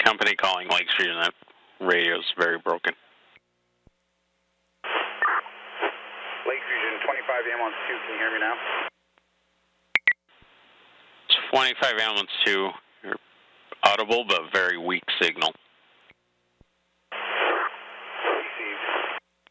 Company calling Lake Street, and that radio is very broken. Lake Region 25 ambulance 2, can you hear me now? 25 ambulance 2, you're audible but very weak signal.